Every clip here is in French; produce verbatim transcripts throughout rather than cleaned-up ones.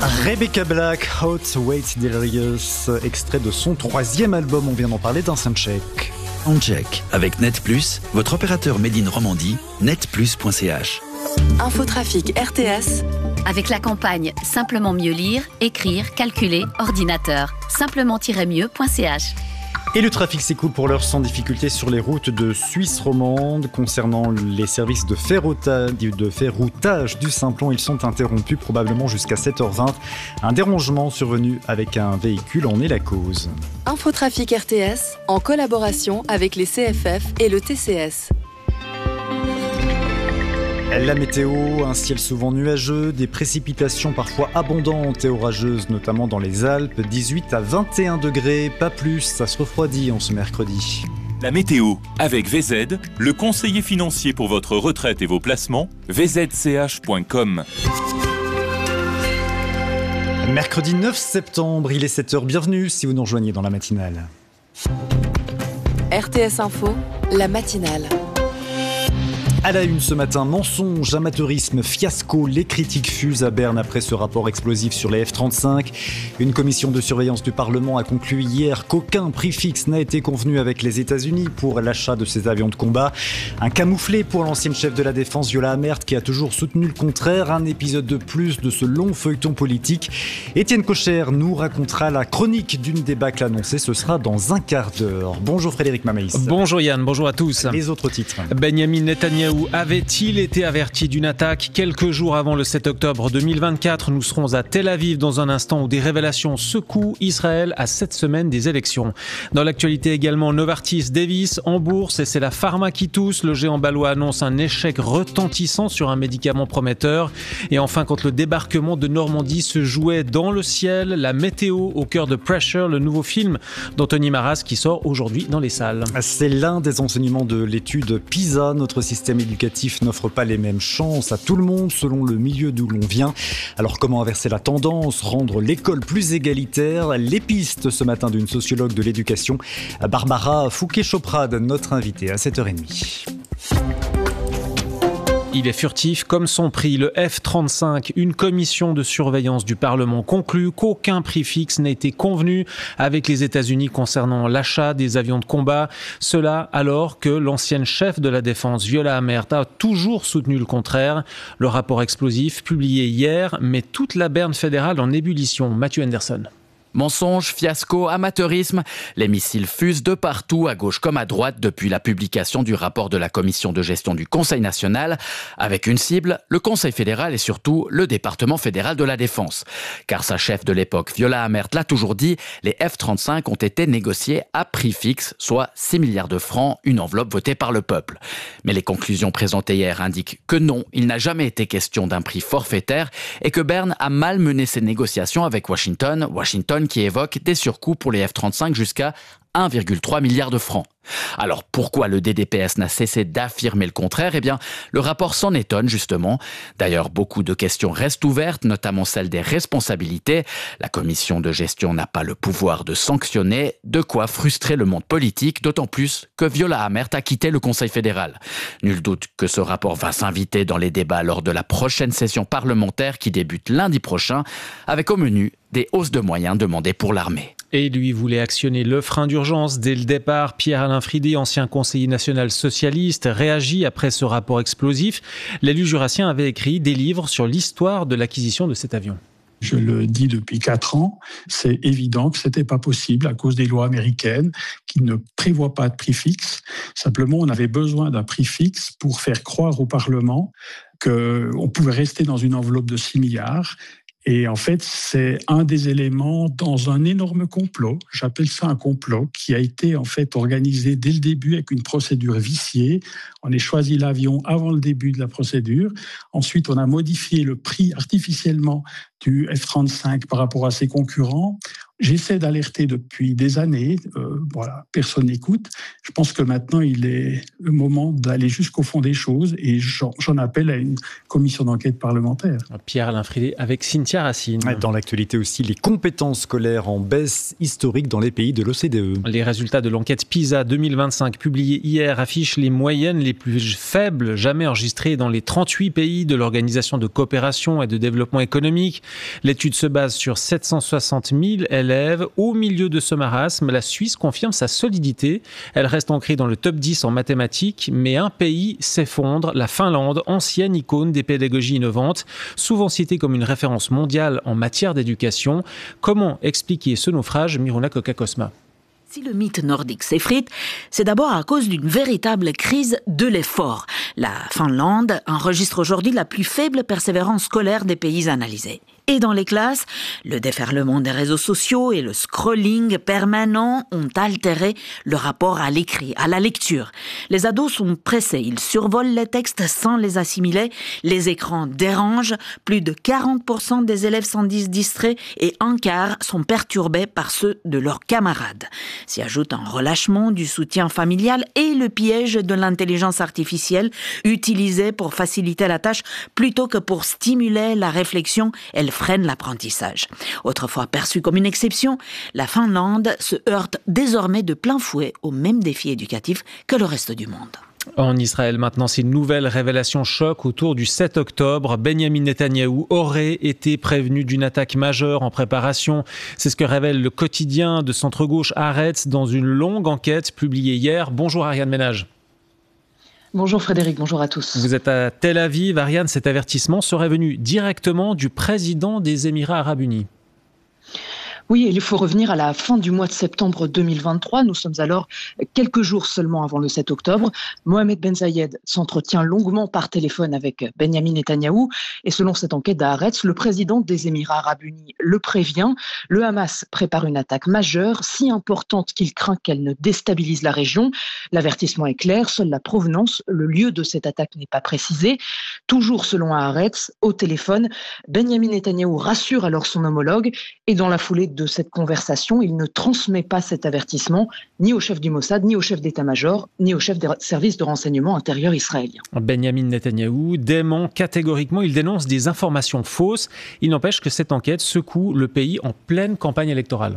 Rebecca Black, Hot, Wait, Delirious, extrait de son troisième album, on vient d'en parler d'un soundcheck. Soundcheck avec Net Plus, votre opérateur Made in Romandie, net plus point c h. Infotrafic R T S. Avec la campagne Simplement mieux lire, écrire, calculer, ordinateur. simplement-mieux point c h. Et le trafic s'écoule pour l'heure sans difficulté sur les routes de Suisse romande. Concernant les services de ferroutage, de ferroutage du Simplon, ils sont interrompus probablement jusqu'à sept heures vingt. Un dérangement survenu avec un véhicule en est la cause. Infotrafic R T S en collaboration avec les C F F et le T C S. La météo, un ciel souvent nuageux, des précipitations parfois abondantes et orageuses, notamment dans les Alpes, dix-huit à vingt et un degrés, pas plus, ça se refroidit en ce mercredi. La météo, avec V Z, le conseiller financier pour votre retraite et vos placements, v z c h point com. Mercredi neuf septembre, il est sept heures, bienvenue si vous nous rejoignez dans la matinale. R T S Info, la matinale. À la une ce matin, mensonge, amateurisme, fiasco, les critiques fusent à Berne après ce rapport explosif sur les F trente-cinq. Une commission de surveillance du Parlement a conclu hier qu'aucun prix fixe n'a été convenu avec les États-Unis pour l'achat de ces avions de combat. Un camouflet pour l'ancienne chef de la Défense, Viola Amert, qui a toujours soutenu le contraire. Un épisode de plus de ce long feuilleton politique. Étienne Kocher nous racontera la chronique d'une débâcle annoncée. Ce sera dans un quart d'heure. Bonjour Frédéric Mamaïs. Bonjour Yann, bonjour à tous. Les autres titres. Benyamin Netanyahou avait-il été averti d'une attaque quelques jours avant le sept octobre deux mille vingt-quatre? Nous serons à Tel Aviv dans un instant où des révélations secouent Israël à sept semaines des élections. Dans l'actualité également, Novartis Davis en bourse et c'est la pharma qui tousse. Le géant balois annonce un échec retentissant sur un médicament prometteur. Et enfin, quand le débarquement de Normandie se jouait dans le ciel, la météo au cœur de Pressure, le nouveau film d'Anthony Maras qui sort aujourd'hui dans les salles. C'est l'un des enseignements de l'étude PISA. Notre système éducatif n'offre pas les mêmes chances à tout le monde selon le milieu d'où l'on vient. Alors comment inverser la tendance, rendre l'école plus égalitaire? Les pistes ce matin d'une sociologue de l'éducation, Barbara Fouquet-Choprade, notre invitée à sept heures trente. Il est furtif comme son prix, le F trente-cinq. Une commission de surveillance du Parlement conclut qu'aucun prix fixe n'a été convenu avec les États-Unis concernant l'achat des avions de combat. Cela alors que l'ancienne chef de la Défense, Viola Amert, a toujours soutenu le contraire. Le rapport explosif publié hier met toute la Berne fédérale en ébullition. Mathieu Henderson. Mensonges, fiasco, amateurisme, les missiles fusent de partout, à gauche comme à droite, depuis la publication du rapport de la commission de gestion du Conseil national, avec une cible, le Conseil fédéral et surtout le département fédéral de la Défense. Car sa chef de l'époque, Viola Amert, l'a toujours dit, les F trente-cinq ont été négociés à prix fixe, soit six milliards de francs, une enveloppe votée par le peuple. Mais les conclusions présentées hier indiquent que non, il n'a jamais été question d'un prix forfaitaire et que Berne a mal mené ses négociations avec Washington, Washington qui évoque des surcoûts pour les F trente-cinq jusqu'à un virgule trois milliard de francs. Alors pourquoi le D D P S n'a cessé d'affirmer le contraire? Eh bien, le rapport s'en étonne justement. D'ailleurs, beaucoup de questions restent ouvertes, notamment celle des responsabilités. La commission de gestion n'a pas le pouvoir de sanctionner, de quoi frustrer le monde politique, d'autant plus que Viola Amert a quitté le Conseil fédéral. Nul doute que ce rapport va s'inviter dans les débats lors de la prochaine session parlementaire qui débute lundi prochain, avec au menu des hausses de moyens demandées pour l'armée. Et lui voulait actionner le frein d'urgence dès le départ. Pierre-Alain Fridet, ancien conseiller national socialiste, réagit après ce rapport explosif. L'élu jurassien avait écrit des livres sur l'histoire de l'acquisition de cet avion. Je le dis depuis quatre ans, c'est évident que c'était pas possible à cause des lois américaines qui ne prévoient pas de prix fixe. Simplement, on avait besoin d'un prix fixe pour faire croire au Parlement qu'on pouvait rester dans une enveloppe de six milliards. Et en fait, c'est un des éléments dans un énorme complot, j'appelle ça un complot, qui a été en fait organisé dès le début avec une procédure viciée. On a choisi l'avion avant le début de la procédure. Ensuite, on a modifié le prix artificiellement du F trente-cinq par rapport à ses concurrents. J'essaie d'alerter depuis des années. Euh, voilà, personne n'écoute. Je pense que maintenant, il est le moment d'aller jusqu'au fond des choses et j'en, j'en appelle à une commission d'enquête parlementaire. Pierre-Alain Fridet avec Cynthia Racine. Dans l'actualité aussi, les compétences scolaires en baisse historique dans les pays de l'O C D E. Les résultats de l'enquête PISA deux mille vingt-cinq publiés hier affichent les moyennes les plus faibles jamais enregistrées dans les trente-huit pays de l'Organisation de coopération et de développement économique. L'étude se base sur sept cent soixante mille élèves. Au milieu de ce marasme, la Suisse confirme sa solidité. Elle reste ancrée dans le top dix en mathématiques, mais un pays s'effondre, la Finlande, ancienne icône des pédagogies innovantes, souvent citée comme une référence mondiale en matière d'éducation. Comment expliquer ce naufrage, Miruna Kokakosma? Si le mythe nordique s'effrite, c'est d'abord à cause d'une véritable crise de l'effort. La Finlande enregistre aujourd'hui la plus faible persévérance scolaire des pays analysés. Et dans les classes, le déferlement des réseaux sociaux et le scrolling permanent ont altéré le rapport à l'écrit, à la lecture. Les ados sont pressés, ils survolent les textes sans les assimiler, les écrans dérangent, plus de quarante pour cent des élèves s'en disent distraits et un quart sont perturbés par ceux de leurs camarades. S'y ajoute un relâchement du soutien familial et le piège de l'intelligence artificielle utilisée pour faciliter la tâche plutôt que pour stimuler la réflexion. Elle freine l'apprentissage. Autrefois perçue comme une exception, la Finlande se heurte désormais de plein fouet aux mêmes défis éducatifs que le reste du monde. En Israël, maintenant, c'est une nouvelle révélation choc autour du sept octobre. Benjamin Netanyahou aurait été prévenu d'une attaque majeure en préparation. C'est ce que révèle le quotidien de centre-gauche Haaretz dans une longue enquête publiée hier. Bonjour Ariane Ménage. Bonjour Frédéric, bonjour à tous. Vous êtes à Tel Aviv. Ariane, cet avertissement serait venu directement du président des Émirats arabes unis. Oui, il faut revenir à la fin du mois de septembre deux mille vingt-trois. Nous sommes alors quelques jours seulement avant le sept octobre. Mohamed Ben Zayed s'entretient longuement par téléphone avec Benjamin Netanyahou. Et selon cette enquête d'Haaretz, le président des Émirats arabes unis le prévient. Le Hamas prépare une attaque majeure, si importante qu'il craint qu'elle ne déstabilise la région. L'avertissement est clair, seule la provenance, le lieu de cette attaque n'est pas précisé. Toujours selon Haaretz, au téléphone, Benjamin Netanyahou rassure alors son homologue et dans la foulée de cette conversation, il ne transmet pas cet avertissement ni au chef du Mossad, ni au chef d'état-major, ni au chef des services de renseignement intérieur israélien. Benjamin Netanyahou dément catégoriquement, il dénonce des informations fausses. Il n'empêche que cette enquête secoue le pays en pleine campagne électorale.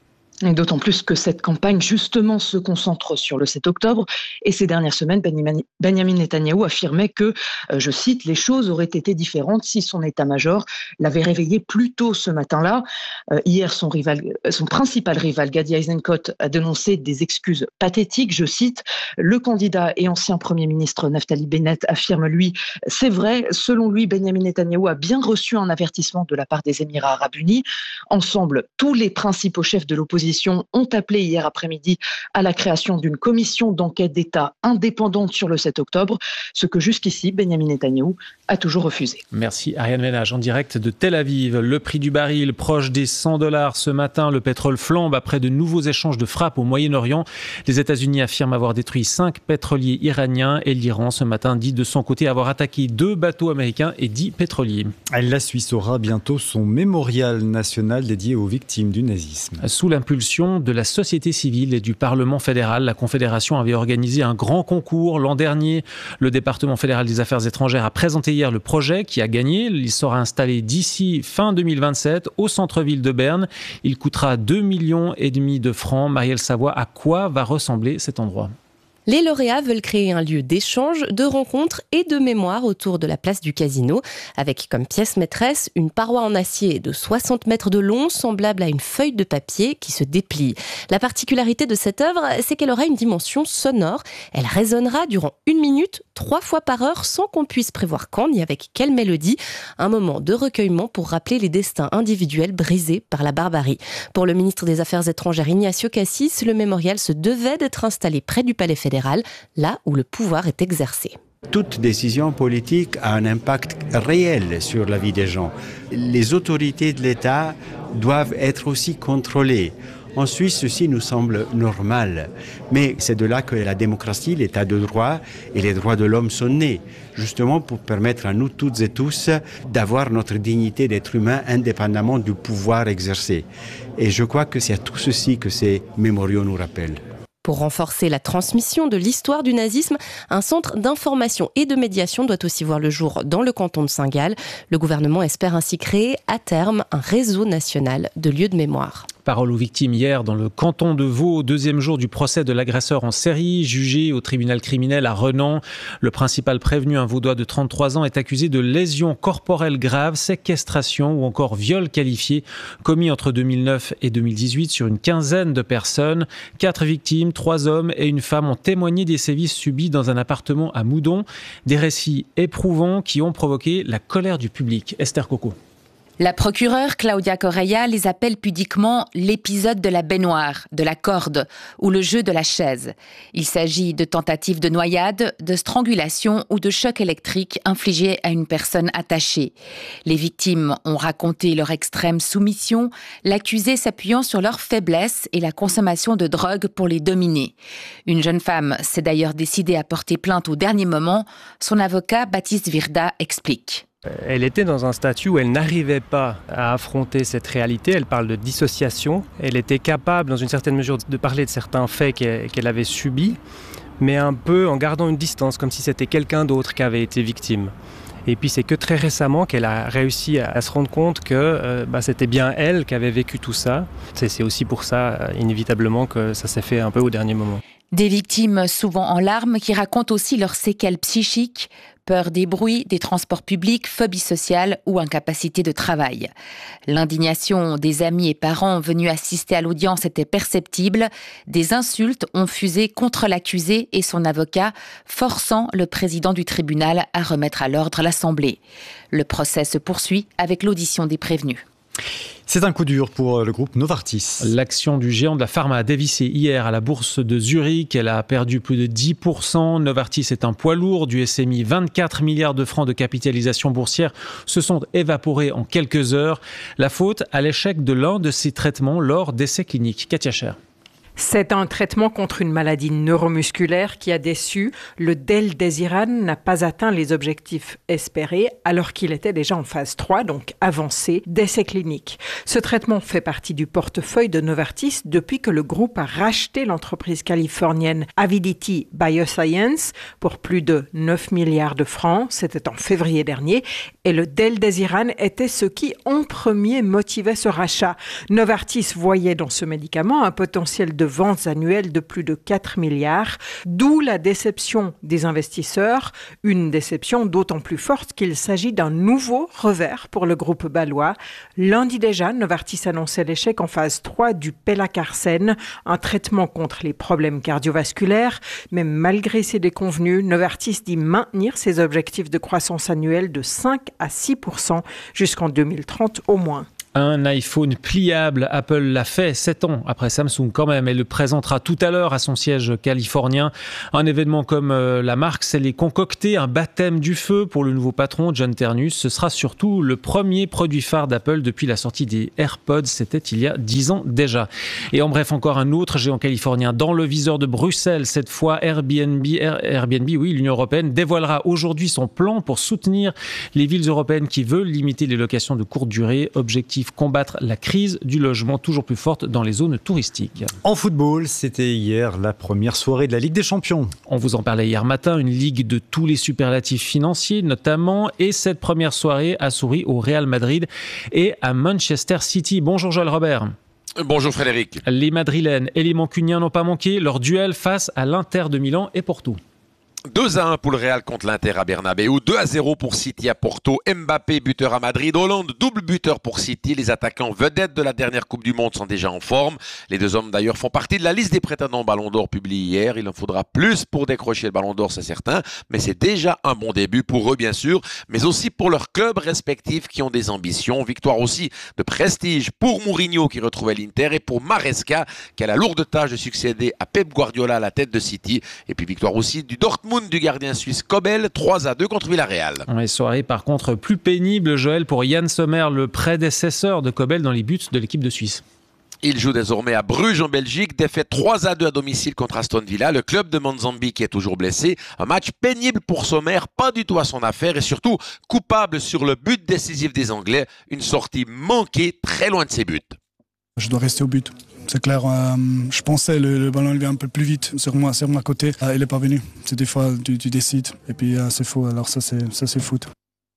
Et d'autant plus que cette campagne, justement, se concentre sur le sept octobre. Et ces dernières semaines, Benjamin Netanyahou affirmait que, euh, je cite, « les choses auraient été différentes si son état-major l'avait réveillé plus tôt ce matin-là euh, ». Hier, son, rival, son principal rival, Gadi Eisenkot, a dénoncé des excuses pathétiques. Je cite, « le candidat et ancien Premier ministre Naftali Bennett affirme, lui, c'est vrai, selon lui, Benjamin Netanyahou a bien reçu un avertissement de la part des Émirats arabes unis. Ensemble, tous les principaux chefs de l'opposition ont appelé hier après-midi à la création d'une commission d'enquête d'État indépendante sur le sept octobre, ce que jusqu'ici Benjamin Netanyahou a toujours refusé. Merci Ariane Ménage, en direct de Tel Aviv. Le prix du baril proche des cent dollars ce matin. Le pétrole flambe après de nouveaux échanges de frappes au Moyen-Orient. Les États-Unis affirment avoir détruit cinq pétroliers iraniens et l'Iran ce matin dit de son côté avoir attaqué deux bateaux américains et dix pétroliers. La Suisse aura bientôt son mémorial national dédié aux victimes du nazisme. Sous l'impulsion de la société civile et du Parlement fédéral, la Confédération avait organisé un grand concours l'an dernier. Le département fédéral des affaires étrangères a présenté hier le projet qui a gagné. Il sera installé d'ici fin deux mille vingt-sept au centre-ville de Berne. Il coûtera deux millions et demi de francs. Marielle Savoie, à quoi va ressembler cet endroit ? Les lauréats veulent créer un lieu d'échange, de rencontres et de mémoire autour de la place du Casino, avec comme pièce maîtresse une paroi en acier de soixante mètres de long, semblable à une feuille de papier qui se déplie. La particularité de cette œuvre, c'est qu'elle aura une dimension sonore. Elle résonnera durant une minute, trois fois par heure, sans qu'on puisse prévoir quand ni avec quelle mélodie. Un moment de recueillement pour rappeler les destins individuels brisés par la barbarie. Pour le ministre des Affaires étrangères Ignacio Cassis, le mémorial se devait d'être installé près du Palais fédéral, là où le pouvoir est exercé. Toute décision politique a un impact réel sur la vie des gens. Les autorités de l'État doivent être aussi contrôlées. En Suisse, ceci nous semble normal. Mais c'est de là que la démocratie, l'état de droit et les droits de l'homme sont nés, justement pour permettre à nous toutes et tous d'avoir notre dignité d'être humain indépendamment du pouvoir exercé. Et je crois que c'est à tout ceci que ces mémoriaux nous rappellent. Pour renforcer la transmission de l'histoire du nazisme, un centre d'information et de médiation doit aussi voir le jour dans le canton de Saint-Gall. Le gouvernement espère ainsi créer à terme un réseau national de lieux de mémoire. Parole aux victimes hier dans le canton de Vaud, deuxième jour du procès de l'agresseur en série, jugé au tribunal criminel à Renan. Le principal prévenu, un Vaudois de trente-trois ans, est accusé de lésions corporelles graves, séquestration ou encore viol qualifié, commis entre deux mille neuf et deux mille dix-huit sur une quinzaine de personnes. Quatre victimes, trois hommes et une femme ont témoigné des sévices subis dans un appartement à Moudon. Des récits éprouvants qui ont provoqué la colère du public. Esther Coco. La procureure Claudia Correia les appelle pudiquement l'épisode de la baignoire, de la corde ou le jeu de la chaise. Il s'agit de tentatives de noyade, de strangulation ou de choc électrique infligés à une personne attachée. Les victimes ont raconté leur extrême soumission, l'accusé s'appuyant sur leur faiblesse et la consommation de drogue pour les dominer. Une jeune femme s'est d'ailleurs décidée à porter plainte au dernier moment. Son avocat, Baptiste Virda, explique. Elle était dans un statut où elle n'arrivait pas à affronter cette réalité. Elle parle de dissociation. Elle était capable, dans une certaine mesure, de parler de certains faits qu'elle avait subis, mais un peu en gardant une distance, comme si c'était quelqu'un d'autre qui avait été victime. Et puis c'est que très récemment qu'elle a réussi à se rendre compte que euh, bah, c'était bien elle qui avait vécu tout ça. C'est, c'est aussi pour ça, inévitablement, que ça s'est fait un peu au dernier moment. Des victimes souvent en larmes qui racontent aussi leurs séquelles psychiques, peur des bruits, des transports publics, phobie sociale ou incapacité de travail. L'indignation des amis et parents venus assister à l'audience était perceptible. Des insultes ont fusé contre l'accusé et son avocat, forçant le président du tribunal à remettre à l'ordre l'Assemblée. Le procès se poursuit avec l'audition des prévenus. C'est un coup dur pour le groupe Novartis. L'action du géant de la pharma a dévissé hier à la bourse de Zurich. Elle a perdu plus de dix pour cent. Novartis est un poids lourd du S M I. vingt-quatre milliards de francs de capitalisation boursière se sont évaporés en quelques heures. La faute à l'échec de l'un de ces traitements lors d'essais cliniques. Katia Cher. C'est un traitement contre une maladie neuromusculaire qui a déçu. Le Del-Desiran n'a pas atteint les objectifs espérés alors qu'il était déjà en phase trois, donc avancé, d'essais cliniques. Ce traitement fait partie du portefeuille de Novartis depuis que le groupe a racheté l'entreprise californienne Avidity Bioscience pour plus de neuf milliards de francs. C'était en février dernier. Et le Del-Desiran était ce qui, en premier, motivait ce rachat. Novartis voyait dans ce médicament un potentiel de ventes annuelles de plus de quatre milliards, d'où la déception des investisseurs, une déception d'autant plus forte qu'il s'agit d'un nouveau revers pour le groupe bâlois. Lundi déjà, Novartis annonçait l'échec en phase trois du Pelacarsen, un traitement contre les problèmes cardiovasculaires, mais malgré ces déconvenues, Novartis dit maintenir ses objectifs de croissance annuelle de cinq à six pour cent jusqu'en deux mille trente au moins. Un iPhone pliable, Apple l'a fait sept ans après Samsung quand même. Elle le présentera tout à l'heure à son siège californien. Un événement comme euh, la marque, c'est les concocter, un baptême du feu pour le nouveau patron, John Ternus. Ce sera surtout le premier produit phare d'Apple depuis la sortie des AirPods. C'était il y a dix ans déjà. Et en bref, encore un autre géant californien dans le viseur de Bruxelles. Cette fois, Airbnb, Air, Airbnb, oui, l'Union européenne dévoilera aujourd'hui son plan pour soutenir les villes européennes qui veulent limiter les locations de courte durée. Objectif combattre la crise du logement toujours plus forte dans les zones touristiques. En football, c'était hier la première soirée de la Ligue des Champions. On vous en parlait hier matin, une ligue de tous les superlatifs financiers notamment, et cette première soirée a souri au Real Madrid et à Manchester City. Bonjour Joël Robert. Bonjour Frédéric. Les Madrilènes et les Mancuniens n'ont pas manqué leur duel face à l'Inter de Milan et Porto. deux à un pour le Real contre l'Inter à Bernabéu, deux à zéro pour City à Porto, Mbappé buteur à Madrid, Hollande double buteur pour City. Les attaquants vedettes de la dernière Coupe du Monde sont déjà en forme. Les deux hommes d'ailleurs font partie de la liste des prétendants au Ballon d'Or publiée hier. Il en faudra plus pour décrocher le Ballon d'Or, c'est certain, mais c'est déjà un bon début pour eux bien sûr, mais aussi pour leurs clubs respectifs qui ont des ambitions. Victoire aussi de prestige pour Mourinho qui retrouvait l'Inter et pour Maresca qui a la lourde tâche de succéder à Pep Guardiola à la tête de City. Et puis victoire aussi du Dortmund du gardien suisse Kobel, trois à deux contre Villarreal. Les soirées par contre plus pénibles, Joël, pour Yann Sommer, le prédécesseur de Kobel dans les buts de l'équipe de Suisse. Il joue désormais à Bruges en Belgique, défaite trois à deux à domicile contre Aston Villa, le club de Manzambi qui est toujours blessé. Un match pénible pour Sommer, pas du tout à son affaire et surtout coupable sur le but décisif des Anglais, une sortie manquée très loin de ses buts. Je dois rester au but. C'est clair, euh, je pensais le, le ballon il vient un peu plus vite sur moi, sur mon côté. Euh, il n'est pas venu. C'est des fois tu, tu décides et puis euh, c'est faux. Alors ça c'est ça c'est foot.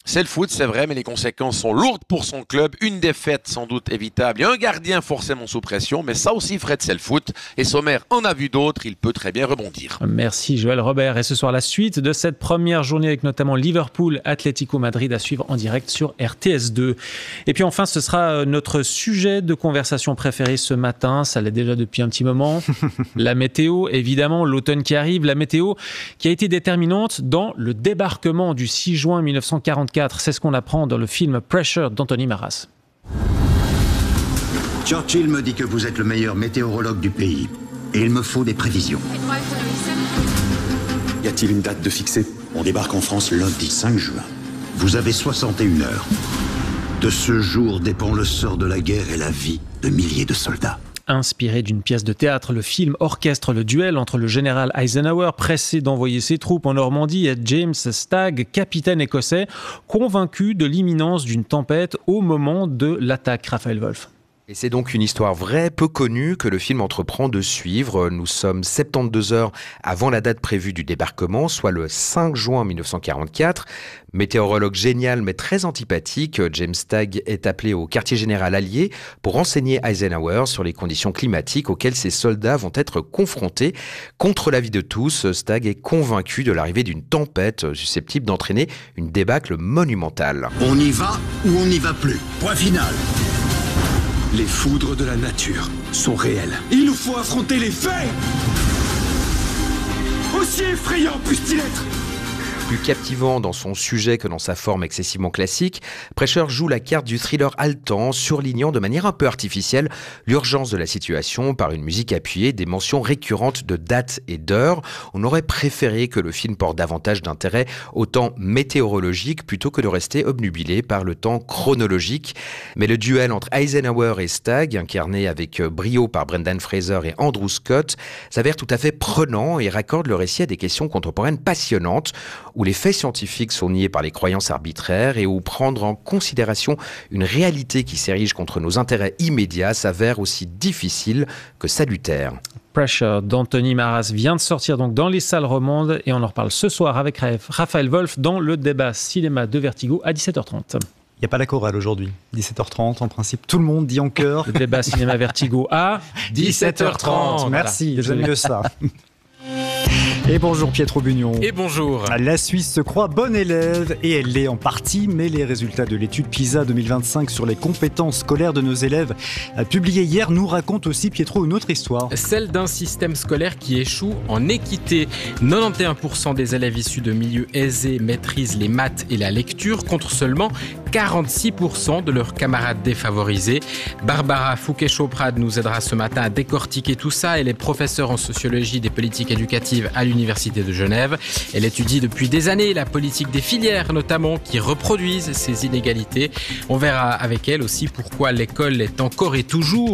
C'est le foot, c'est vrai, mais les conséquences sont lourdes pour son club. Une défaite sans doute évitable et un gardien forcément sous pression, mais ça aussi, Fred, c'est le foot. Et Sommer en a vu d'autres, il peut très bien rebondir. Merci Joël Robert. Et ce soir, la suite de cette première journée avec notamment Liverpool, Atlético Madrid à suivre en direct sur R T S deux. Et puis enfin, ce sera notre sujet de conversation préféré ce matin. Ça l'est déjà depuis un petit moment. La météo, évidemment, l'automne qui arrive. La météo qui a été déterminante dans le débarquement du six juin mille neuf cent quarante-quatre. C'est ce qu'on apprend dans le film Pressure d'Anthony Maras. Churchill me dit que vous êtes le meilleur météorologue du pays. Et il me faut des prévisions. Y a-t-il une date de fixée? On débarque en France lundi cinq juin. Vous avez soixante et une heures. De ce jour dépend le sort de la guerre et la vie de milliers de soldats. Inspiré d'une pièce de théâtre, le film orchestre le duel entre le général Eisenhower, pressé d'envoyer ses troupes en Normandie, et James Stagg, capitaine écossais, convaincu de l'imminence d'une tempête au moment de l'attaque. Raphaël Wolf. Et c'est donc une histoire vraie, peu connue, que le film entreprend de suivre. Nous sommes soixante-douze heures avant la date prévue du débarquement, soit le cinq juin mille neuf cent quarante-quatre. Météorologue génial mais très antipathique, James Stagg est appelé au quartier général allié pour renseigner Eisenhower sur les conditions climatiques auxquelles ses soldats vont être confrontés. Contre l'avis de tous, Stagg est convaincu de l'arrivée d'une tempête susceptible d'entraîner une débâcle monumentale. On y va ou on n'y va plus. Point final. Les foudres de la nature sont réelles. Il nous faut affronter les faits! Aussi effrayant puisse-t-il être! Plus captivant dans son sujet que dans sa forme excessivement classique, Pressure joue la carte du thriller haletant, surlignant de manière un peu artificielle l'urgence de la situation par une musique appuyée, des mentions récurrentes de dates et d'heures. On aurait préféré que le film porte davantage d'intérêt au temps météorologique plutôt que de rester obnubilé par le temps chronologique. Mais le duel entre Eisenhower et Stagg, incarné avec brio par Brendan Fraser et Andrew Scott, s'avère tout à fait prenant et raccorde le récit à des questions contemporaines passionnantes, où les faits scientifiques sont niés par les croyances arbitraires et où prendre en considération une réalité qui s'érige contre nos intérêts immédiats s'avère aussi difficile que salutaire. Pressure d'Anthony Maras vient de sortir donc dans les salles romandes et on en reparle ce soir avec Raphaël Wolf dans le débat cinéma de Vertigo à dix-sept heures trente. Il n'y a pas la chorale aujourd'hui. dix-sept heures trente, en principe, tout le monde dit en chœur. Le débat cinéma Vertigo à dix-sept heures trente. Merci, voilà. J'aime mieux ça. Et bonjour Pietro Bugnon. Et bonjour. La Suisse se croit bonne élève et elle l'est en partie, mais les résultats de l'étude PISA deux mille vingt-cinq sur les compétences scolaires de nos élèves, publiée hier, nous racontent aussi, Pietro, une autre histoire. Celle d'un système scolaire qui échoue en équité. quatre-vingt-onze pour cent des élèves issus de milieux aisés maîtrisent les maths et la lecture, contre seulement quarante-six pour cent de leurs camarades défavorisés. Barbara Fouquet-Choprade nous aidera ce matin à décortiquer tout ça. Elle est professeure en sociologie des politiques éducatives à l'Université de Genève. Elle étudie depuis des années la politique des filières, notamment, qui reproduisent ces inégalités. On verra avec elle aussi pourquoi l'école est encore et toujours